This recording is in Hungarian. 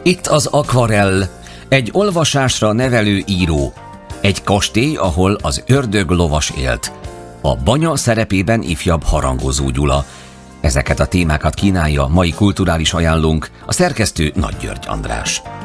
Itt az akvarell, egy olvasásra nevelő író, egy kastély, ahol az ördög lovas élt, a Banya szerepében ifjabb Harangozó Gyula. Ezeket a témákat kínálja mai kulturális ajánlónk, a szerkesztő Nagy György András.